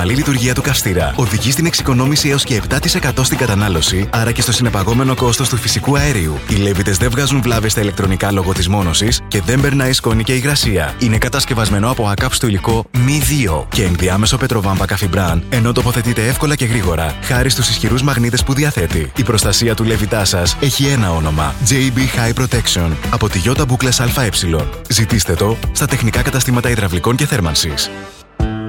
ομαλή λειτουργία του καυστήρα οδηγεί στην εξοικονόμηση έως και 7% στην κατανάλωση, άρα και στο συνεπαγόμενο κόστος του φυσικού αερίου. Οι Levites δεν βγάζουν βλάβες στα ηλεκτρονικά λόγω της μόνωσης και δεν περνάει σκόνη και υγρασία. Είναι κατασκευασμένο από ακάψτο υλικό μη 2 και ενδιάμεσο πετροβάμβα καφιμπράν, ενώ τοποθετείται εύκολα και γρήγορα, χάρη στους ισχυρούς μαγνήτες που διαθέτει. Η προστασία του Levitás σας έχει ένα όνομα: JB High Protection από τη Ιώτα Μπούκλες ΑΕ. Ζητήστε το στα τεχνικά καταστήματα υδραυλικών και θέρμανσης.